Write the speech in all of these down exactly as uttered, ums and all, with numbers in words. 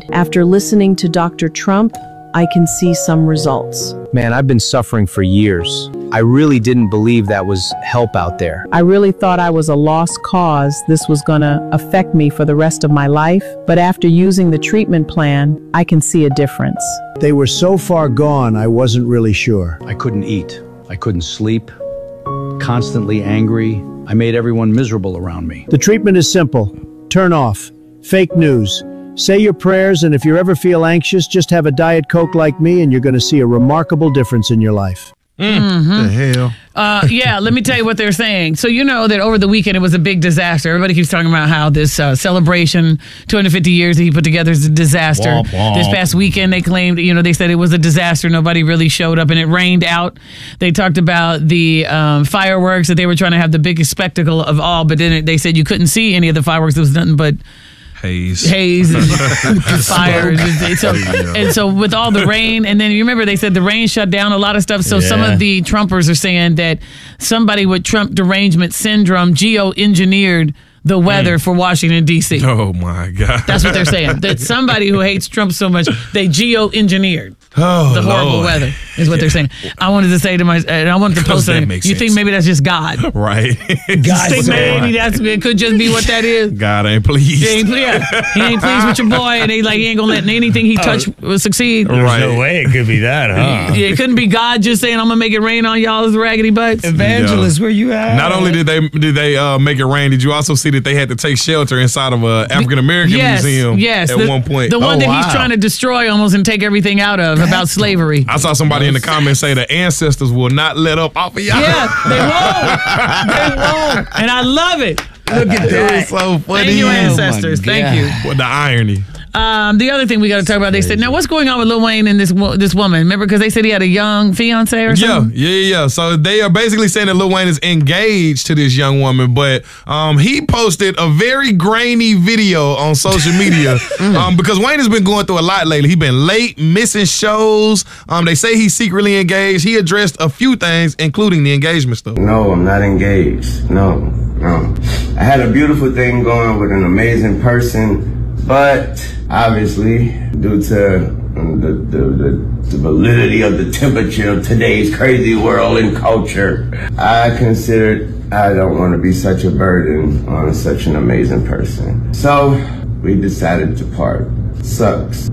After listening to Doctor Trump, I can see some results. Man, I've been suffering for years. I really didn't believe that was help out there. I really thought I was a lost cause. This was gonna affect me for the rest of my life. But after using the treatment plan, I can see a difference. They were so far gone, I wasn't really sure. I couldn't eat. I couldn't sleep. Constantly angry. I made everyone miserable around me. The treatment is simple. Turn off. Fake news. Say your prayers, and if you ever feel anxious, just have a Diet Coke like me, and you're going to see a remarkable difference in your life. Mm-hmm. The hell? Uh, yeah, let me tell you what they're saying. So you know that over the weekend it was a big disaster. Everybody keeps talking about how this uh, celebration, two hundred fifty years that he put together, is a disaster. Womp, womp. This past weekend they claimed, you know, they said it was a disaster. Nobody really showed up and it rained out. They talked about the um, fireworks, that they were trying to have the biggest spectacle of all, but then it, they said you couldn't see any of the fireworks. There was nothing but haze, haze, and fire. And so, and so with all the rain, and then you remember they said the rain shut down a lot of stuff. So Yeah. some of the Trumpers are saying that somebody with Trump derangement syndrome geo-engineered the weather for Washington, D C Oh, my God. That's what they're saying. That somebody who hates Trump so much, they geo-engineered Oh, the horrible Lord. weather, is what they're saying. I wanted to say to my, and I wanted to post that it. makes You sense. think maybe that's just God? Right. God think maybe that's, it could just be what that is. God ain't pleased. He ain't, yeah, he ain't pleased with your boy, and he like he ain't gonna let anything he touch succeed. There's Right. no way it could be that, huh? Yeah, it couldn't be God just saying, "I'm gonna make it rain on y'all's raggedy butts." Evangelist, where you at? Not only did they did they uh, make it rain, did you also see that they had to take shelter inside of a African American Yes, museum yes. at the, one point? the one Oh, that he's wow. trying to destroy almost and take everything out of about slavery. I saw somebody in the comments say the ancestors will not let up off of y'all. Yeah, they won't. They won't. And I love it. Look at It that. was so funny. Thank you, Oh, my ancestors. Thank you. What the irony. Um, the other thing we got to talk about, they said, now what's going on with Lil Wayne and this wo- this woman? Remember, because they said he had a young fiance or Yeah, something? yeah, yeah. So they are basically saying that Lil Wayne is engaged to this young woman, but um, he posted a very grainy video on social media um, because Wayne has been going through a lot lately. He's been late, missing shows. Um, they say he's secretly engaged. He addressed a few things, including the engagement stuff. No, I'm not engaged. No, no. I had a beautiful thing going with an amazing person, but obviously, due to the, the, the, the validity of the temperature of today's crazy world and culture, I considered I don't want to be such a burden on such an amazing person. So we decided to part. Sucks.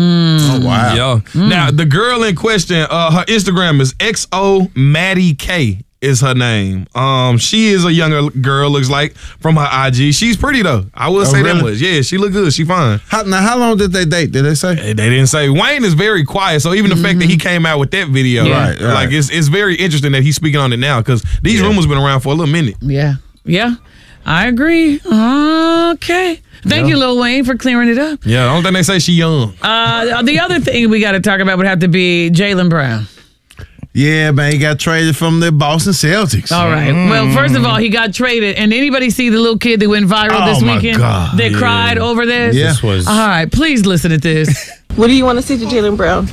Oh, wow. Yo. Now, the girl in question, uh, her Instagram is X O Maddie K is her name. Um, she is a younger girl, looks like, from her I G. She's pretty, though. I will Oh, say that really? much. Yeah, she look good. She fine. How, now, how long did they date? Did they say? They didn't say. Wayne is very quiet, so even the fact that he came out with that video, Yeah. right, like, it's it's very interesting that he's speaking on it now, because these rumors been around for a little minute. Yeah. Yeah. I agree. Okay. Thank Yeah. you, Lil Wayne, for clearing it up. Yeah, the only thing they say, she young. Uh, the other thing we got to talk about would have to be Jaylen Brown. Yeah, man, he got traded from the Boston Celtics. All right. Mm. Well, first of all, he got traded. And anybody see the little kid that went viral Oh, this my weekend? God. That Yeah. cried over this? Yeah. This was- All right. Please listen to this. What do you want to say to Jaylen Brown?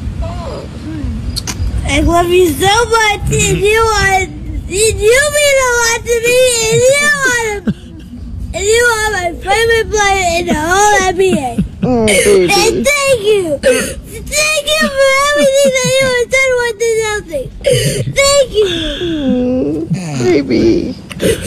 I love you so much, and you are, and you mean a lot to me, and you are, and you are my favorite player in the whole N B A. Oh, baby. And thank you, thank you for everything that you have done with the Celtics. Thank you, Baby.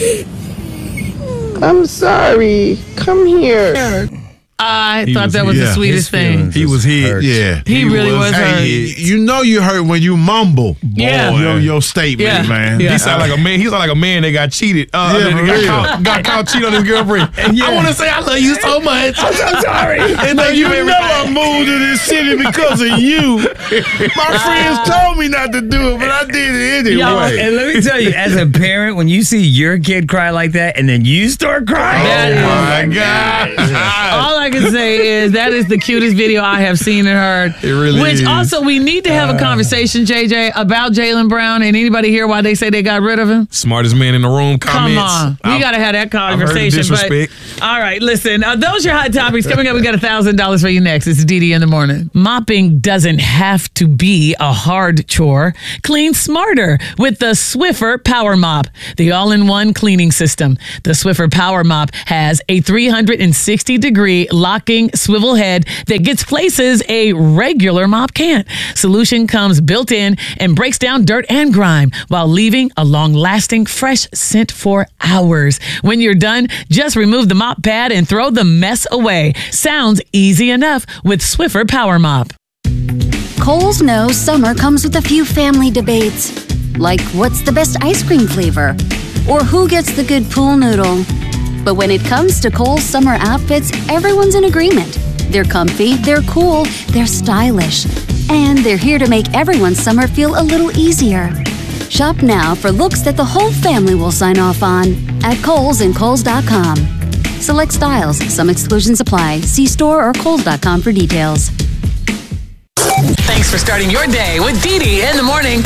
I'm sorry. Come here. I He thought was- that was yeah, the sweetest his thing. feelings He was hit. Yeah. He really was hurt. Hey, you know you hurt when you mumble. Yeah. Your, your statement, Yeah. man. He sound like a man. He sound like a man that got cheated. Uh, Yeah, that for got, real. caught, got caught cheating on his girlfriend. I want to say I love you so much. I'm so sorry. And Now, thank you you know I moved to this city because of you. My friends told me not to do it, but I did it anyway. Yo, and let me tell you, as a parent, when you see your kid cry like that and then you start crying, That is- My God. All I can say is that is the cutest video I have seen and heard. It really Which is. also, we need to have a conversation, J J, about Jaylen Brown. And anybody hear why they say they got rid of him? Smartest man in the room comments. Come on. We I've- got to have that I've heard the conversation. But, disrespect. all right, listen. Uh, those are your hot topics. Coming up, we got one thousand dollars for you next. It's Dee Dee in the morning. Mopping doesn't have to be a hard chore. Clean smarter with the Swiffer Power Mop, the all-in-one cleaning system. The Swiffer Power Mop has a three hundred sixty degree locking swivel head that gets places a regular mop can't. Solution comes built in and breaks down dirt and grime while leaving a long-lasting fresh scent for hours. When you're done, just remove the mop pad and throw the mess away. Sounds easy enough with Swiffer Power Mop. Kohl's knows summer comes with a few family debates, like what's the best ice cream flavor or who gets the good pool noodle. But when it comes to Kohl's summer outfits, everyone's in agreement. They're comfy, they're cool, they're stylish, and they're here to make everyone's summer feel a little easier. Shop now for looks that the whole family will sign off on at Kohl's and Kohl's dot com. Select styles, some exclusions apply. See store or Kohl's dot com for details. Thanks for starting your day with Dee Dee in the morning.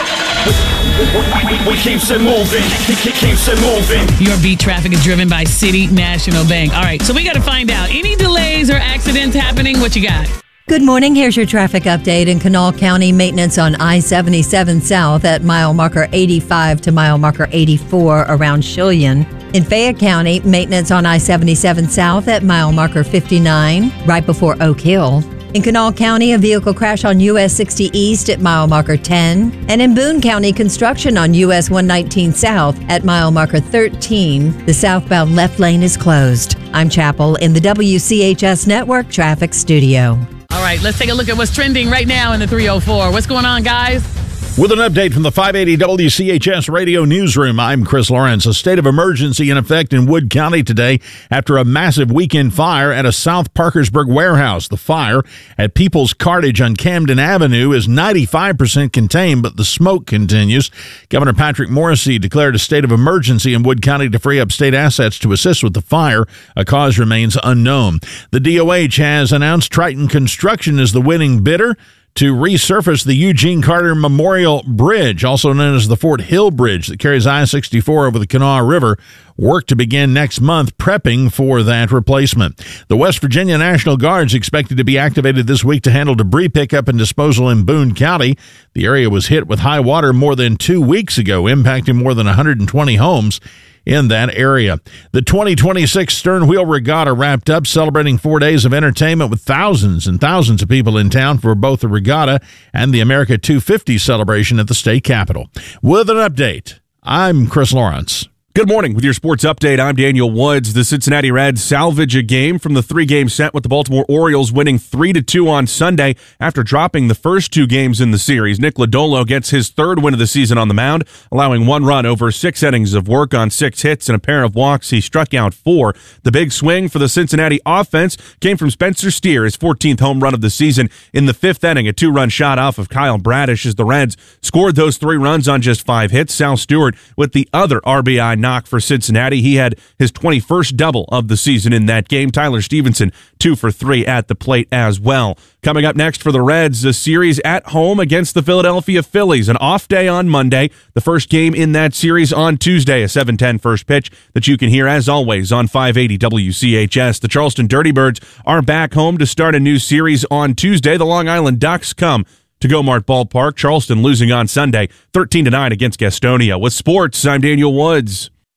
We keeps it moving, keeps it moving. Your beat traffic is driven by City National Bank. All right, so we got to find out. Any delays or accidents happening? What you got? Good morning. Here's your traffic update. In Kanawha County, maintenance on I seventy-seven South at mile marker eighty-five to mile marker eighty-four around Shillian. In Fayette County, maintenance on I seventy-seven South at mile marker fifty-nine, right before Oak Hill. In Kanawha County, a vehicle crash on U S sixty East at mile marker ten. And in Boone County, construction on U S one nineteen South at mile marker thirteen. The southbound left lane is closed. I'm Chapel in the W C H S Network Traffic Studio. All right, let's take a look at what's trending right now in the three oh four. What's going on, guys? With an update from the five eighty W C H S Radio Newsroom, I'm Chris Lawrence. A state of emergency in effect in Wood County today after a massive weekend fire at a South Parkersburg warehouse. The fire at People's Cartage on Camden Avenue is ninety-five percent contained, but the smoke continues. Governor Patrick Morrisey declared a state of emergency in Wood County to free up state assets to assist with the fire. A cause remains unknown. The D O H has announced Triton Construction is the winning bidder to resurface the Eugene Carter Memorial Bridge, also known as the Fort Hill Bridge that carries I sixty-four over the Kanawha River. Work to begin next month prepping for that replacement. The West Virginia National Guard is expected to be activated this week to handle debris pickup and disposal in Boone County. The area was hit with high water more than two weeks ago, impacting more than one hundred twenty homes in that area. The twenty twenty-six Stern Wheel Regatta wrapped up, celebrating four days of entertainment with thousands and thousands of people in town for both the regatta and the America two fifty celebration at the state capitol. With an update, I'm Chris Lawrence. Good morning. With your sports update, I'm Daniel Woods. The Cincinnati Reds salvage a game from the three-game set with the Baltimore Orioles winning three to two on Sunday after dropping the first two games in the series. Nick Lodolo gets his third win of the season on the mound, allowing one run over six innings of work on six hits and a pair of walks. He struck out four. The big swing for the Cincinnati offense came from Spencer Steer, his fourteenth home run of the season in the fifth inning, a two-run shot off of Kyle Bradish as the Reds scored those three runs on just five hits. Sal Stewart with the other R B I knock for Cincinnati. He had his twenty-first double of the season in that game. Tyler Stevenson, two for three at the plate as well. Coming up next for the Reds, a series at home against the Philadelphia Phillies. An off day on Monday. The first game in that series on Tuesday, a seven ten first pitch that you can hear, as always, on five eighty W C H S. The Charleston Dirty Birds are back home to start a new series on Tuesday. The Long Island Ducks come to Gomart Ballpark. Charleston losing on Sunday, thirteen to nine against Gastonia. With sports, I'm Daniel Woods.